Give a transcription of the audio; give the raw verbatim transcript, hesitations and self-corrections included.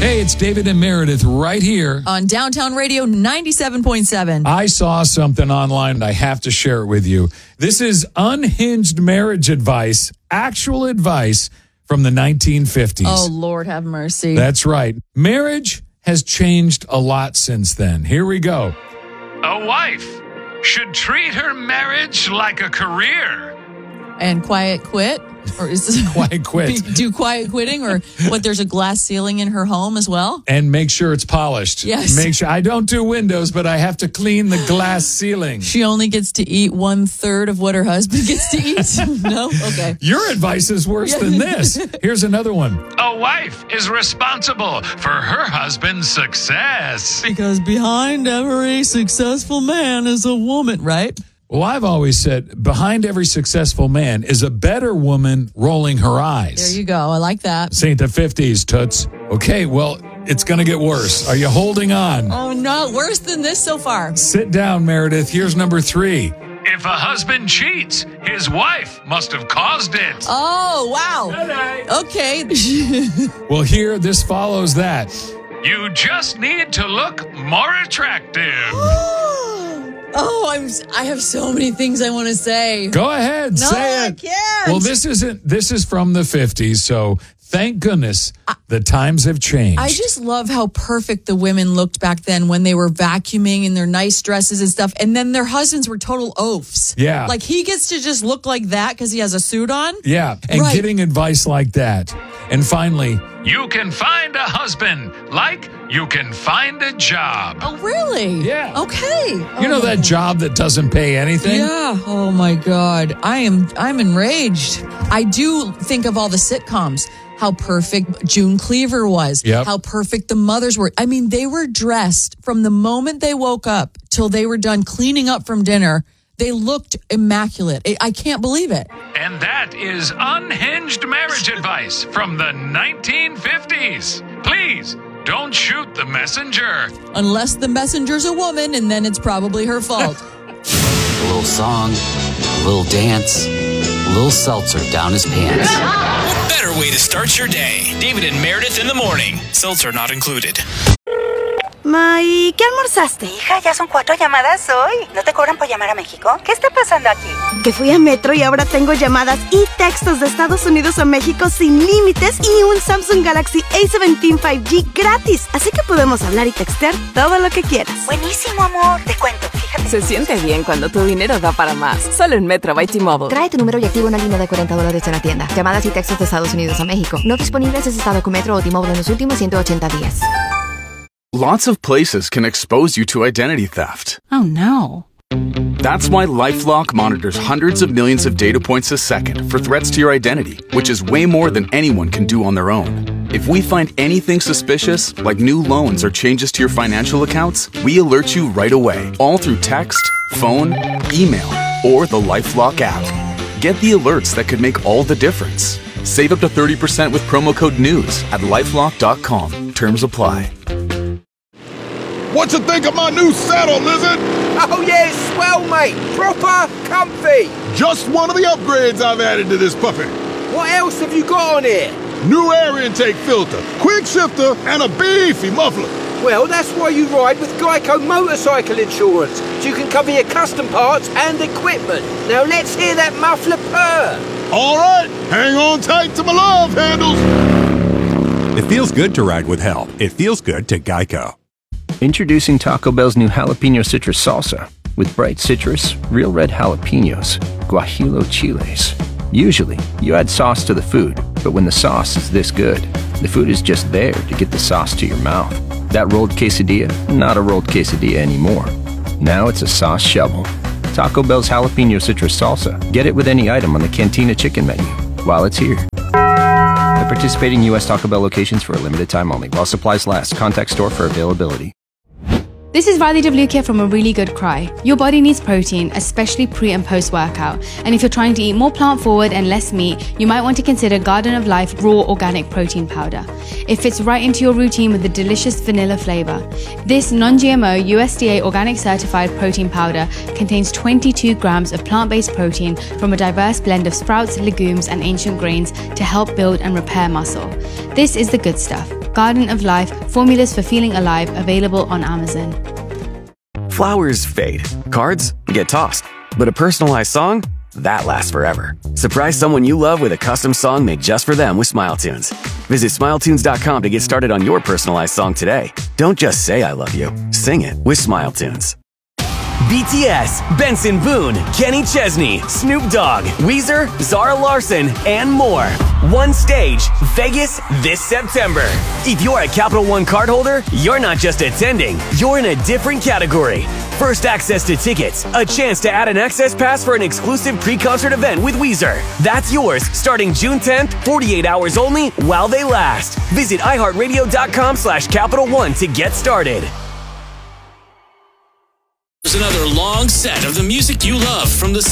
Hey, it's David and Meredith right here on Downtown Radio ninety-seven point seven. I saw something online and I have to share it with you. This is unhinged marriage advice, actual advice from the nineteen fifties. Oh, Lord have mercy. That's right. Marriage has changed a lot since then. Here we go. A wife should treat her marriage like a career. And quiet quit? Or is this quiet quit? Do quiet quitting, or what? There's a glass ceiling in her home as well, and make sure it's polished. Yes, make sure. I don't do windows, but I have to clean the glass ceiling. She only gets to eat one third of what her husband gets to eat. No, okay. Your advice is worse than this. Here's another one. A wife is responsible for her husband's success because behind every successful man is a woman, right? Well, I've always said behind every successful man is a better woman rolling her eyes. There you go. I like that. This ain't the fifties, toots. Okay, well, it's going to get worse. Are you holding on? Oh, no. Worse than this so far. Sit down, Meredith. Here's number three. If a husband cheats, his wife must have caused it. Oh, wow. Okay. Well, here, this follows that. You just need to look more attractive. Oh, I'm. I have so many things I want to say. Go ahead, no, say it. I can't. Well, this isn't. This is from the fifties, so thank goodness the times have changed. I just love how perfect the women looked back then when they were vacuuming in their nice dresses and stuff, and then their husbands were total oafs. Yeah, like he gets to just look like that because he has a suit on. Yeah, and right. Getting advice like that, and finally, you can find a husband like you can find a job. Oh, really? Yeah. Okay. You oh know that God. job that doesn't pay anything? Yeah. Oh my God. I am I'm enraged. I do think of all the sitcoms, how perfect June Cleaver was, yep. how perfect the mothers were. I mean, they were dressed from the moment they woke up till they were done cleaning up from dinner. They looked immaculate. I can't believe it. And that is unhinged marriage advice from the nineteen fifties. Please don't shoot the messenger. Unless the messenger's a woman, and then it's probably her fault. A little song, a little dance, a little seltzer down his pants. What better way to start your day? David and Meredith in the morning. Seltzer not included. Ma, ¿y qué almorzaste? Hija, ya son cuatro llamadas hoy. ¿No te cobran por llamar a México? ¿Qué está pasando aquí? Que fui a Metro y ahora tengo llamadas y textos de Estados Unidos a México sin límites y un Samsung Galaxy A diecisiete cinco G gratis. Así que podemos hablar y textear todo lo que quieras. Buenísimo, amor. Te cuento, fíjate. Se siente bien cuando tu dinero da para más. Solo en Metro by T-Mobile. Trae tu número y activa una línea de cuarenta dólares en la tienda. Llamadas y textos de Estados Unidos a México. No disponibles en estado con Metro o T-Mobile en los últimos ciento ochenta días. Lots of places can expose you to identity theft. Oh, no. That's why LifeLock monitors hundreds of millions of data points a second for threats to your identity, which is way more than anyone can do on their own. If we find anything suspicious, like new loans or changes to your financial accounts, we alert you right away, all through text, phone, email, or the LifeLock app. Get the alerts that could make all the difference. Save up to thirty percent with promo code NEWS at lifelock dot com. Terms apply. What you think of my new saddle, Lizard? Oh yeah, it's swell, mate. Proper comfy. Just one of the upgrades I've added to this puppy. What else have you got on here? New air intake filter, quick shifter, and a beefy muffler. Well, that's why you ride with Geico Motorcycle Insurance, so you can cover your custom parts and equipment. Now let's hear that muffler purr. All right, hang on tight to my love handles. It feels good to ride with help. It feels good to Geico. Introducing Taco Bell's new Jalapeno Citrus Salsa with bright citrus, real red jalapenos, guajillo chiles. Usually, you add sauce to the food, but when the sauce is this good, the food is just there to get the sauce to your mouth. That rolled quesadilla, not a rolled quesadilla anymore. Now it's a sauce shovel. Taco Bell's Jalapeno Citrus Salsa. Get it with any item on the Cantina Chicken menu while it's here. At participating U S Taco Bell locations for a limited time only. While supplies last. Contact store for availability. This is Riley Devlukia from A Really Good Cry. Your body needs protein, especially pre and post workout. And if you're trying to eat more plant forward and less meat, you might want to consider Garden of Life Raw Organic Protein Powder. It fits right into your routine with a delicious vanilla flavor. This non-G M O U S D A organic certified protein powder contains twenty-two grams of plant-based protein from a diverse blend of sprouts, legumes, and ancient grains to help build and repair muscle. This is the good stuff. Garden of Life, Formulas for Feeling Alive, available on Amazon. Flowers fade. Cards get tossed. But a personalized song? That lasts forever. Surprise someone you love with a custom song made just for them with SmileTunes. Visit smile tunes dot com to get started on your personalized song today. Don't just say I love you. Sing it with SmileTunes. B T S, Benson Boone, Kenny Chesney, Snoop Dogg, Weezer, Zara Larson, and more. One stage, Vegas this September. If you're a Capital One cardholder, you're not just attending, you're in a different category. First access to tickets, a chance to add an access pass for an exclusive pre-concert event with Weezer. That's yours starting June tenth, forty-eight hours only while they last. Visit iHeartRadio.com slash Capital One to get started. There's another long set of the music you love from the